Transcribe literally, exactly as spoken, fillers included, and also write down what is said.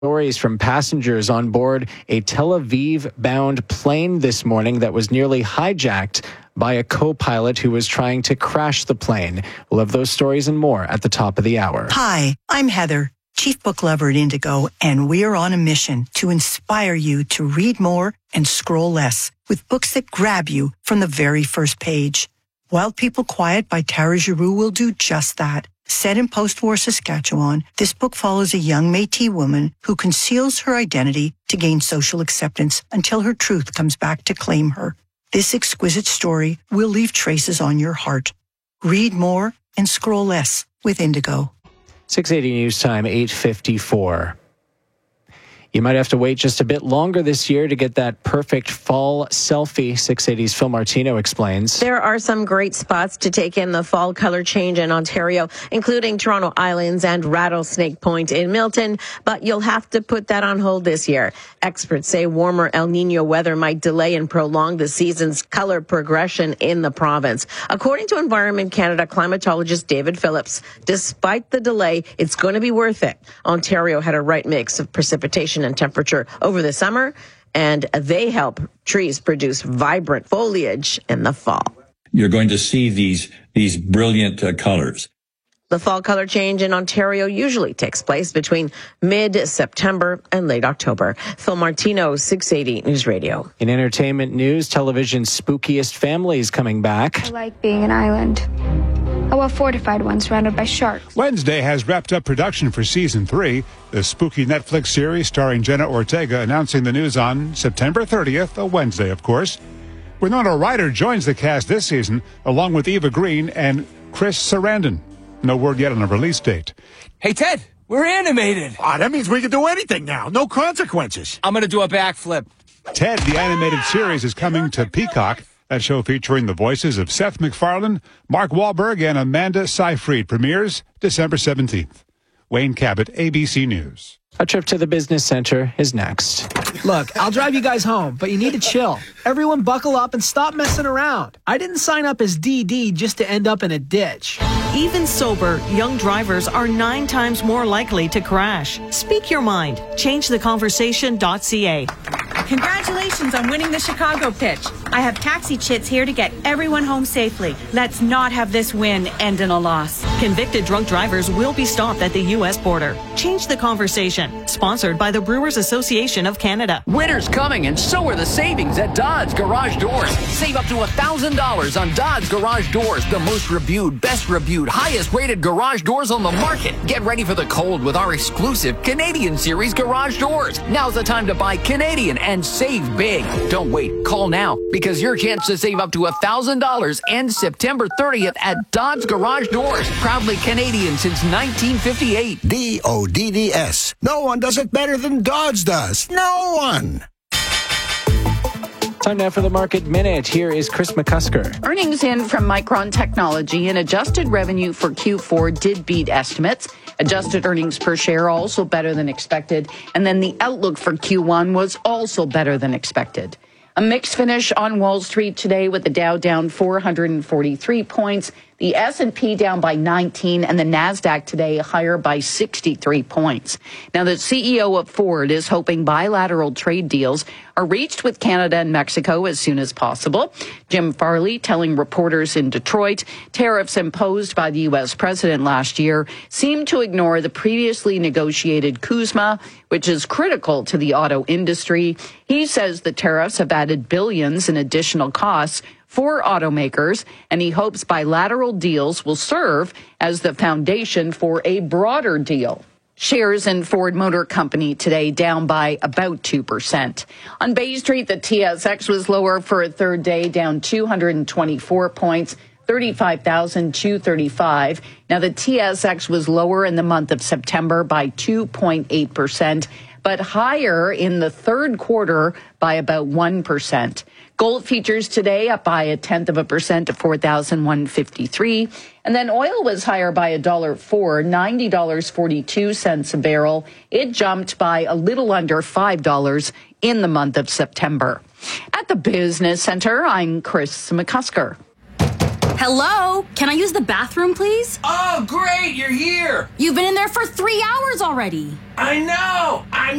Stories from passengers on board a Tel Aviv-bound plane this morning that was nearly hijacked by a co-pilot who was trying to crash the plane. We'll have those stories and more at the top of the hour. Hi, I'm Heather, Chief Book Lover at Indigo, and we're on a mission to inspire you to read more and scroll less with books that grab you from the very first page. Wild People Quiet by Tara Giroux will do just that. Set in post-war Saskatchewan, this book follows a young Métis woman who conceals her identity to gain social acceptance until her truth comes back to claim her. This exquisite story will leave traces on your heart. Read more and scroll less with Indigo. six eighty News Time, eight fifty-four. You might have to wait just a bit longer this year to get that perfect fall selfie, six eighty's Phil Martino explains. There are some great spots to take in the fall color change in Ontario, including Toronto Islands and Rattlesnake Point in Milton, but you'll have to put that on hold this year. Experts say warmer El Nino weather might delay and prolong the season's color progression in the province. According to Environment Canada climatologist David Phillips, despite the delay, it's going to be worth it. Ontario had a right mix of precipitation and temperature over the summer, and they help trees produce vibrant foliage in the fall. You're going to see these these brilliant uh, colors. The fall color change in Ontario usually takes place between mid-September and late October. Phil Martino, six eighty News Radio. In entertainment news, television's spookiest families coming back. I like being an island. A well-fortified one surrounded by sharks. Wednesday has wrapped up production for season three. The spooky Netflix series starring Jenna Ortega announcing the news on September thirtieth, a Wednesday, of course. Winona Ryder joins the cast this season, along with Eva Green and Chris Sarandon. No word yet on a release date. Hey, Ted, we're animated. Ah, that means we can do anything now. No consequences. I'm going to do a backflip. Ted, the animated series, is coming to Peacock. That show featuring the voices of Seth MacFarlane, Mark Wahlberg, and Amanda Seyfried premieres December seventeenth. Wayne Cabot, A B C News. A trip to the business center is next. Look, I'll drive you guys home, but you need to chill. Everyone buckle up and stop messing around. I didn't sign up as D D just to end up in a ditch. Even sober, young drivers are nine times more likely to crash. Speak your mind. change the conversation dot c a. Congratulations on winning the Chicago pitch. I have taxi chits here to get everyone home safely. Let's not have this win end in a loss. Convicted drunk drivers will be stopped at the U S border. Change the conversation. Sponsored by the Brewers Association of Canada. Winter's coming, and so are the savings at Dodds Garage Doors. Save up to one thousand dollars on Dodds Garage Doors, the most reviewed, best reviewed, highest rated garage doors on the market. Get ready for the cold with our exclusive Canadian Series garage doors. Now's the time to buy Canadian and save big. Don't wait. Call now, because your chance to save up to one thousand dollars ends September thirtieth at Dodds Garage Doors. Proudly Canadian since nineteen fifty-eight. D O D D S. No one does it better than Dodds does. No one. Time now for the Market Minute. Here is Chris McCusker. Earnings in from Micron Technology and adjusted revenue for Q four did beat estimates. Adjusted earnings per share also better than expected. And then the outlook for Q one was also better than expected. A mixed finish on Wall Street today with the Dow down four hundred forty-three points, the S and P down by nineteen, and the NASDAQ today higher by sixty-three points. Now, the C E O of Ford is hoping bilateral trade deals are reached with Canada and Mexico as soon as possible. Jim Farley telling reporters in Detroit tariffs imposed by the U S president last year seem to ignore the previously negotiated CUSMA, which is critical to the auto industry. He says the tariffs have added billions in additional costs for automakers, and he hopes bilateral deals will serve as the foundation for a broader deal. Shares in Ford Motor Company today down by about two percent. On Bay Street, the T S X was lower for a third day, down two hundred twenty-four points, thirty-five thousand two hundred thirty-five. Now, the T S X was lower in the month of September by two point eight percent, but higher in the third quarter by about one percent. Gold futures today up by a tenth of a percent to four thousand one hundred fifty-three. And then oil was higher by a dollar four, ninety dollars and forty-two cents a barrel. It jumped by a little under five dollars in the month of September. At the Business Center, I'm Chris McCusker. Hello? Can I use the bathroom, please? Oh, great, you're here. You've been in there for three hours already. I know. I'm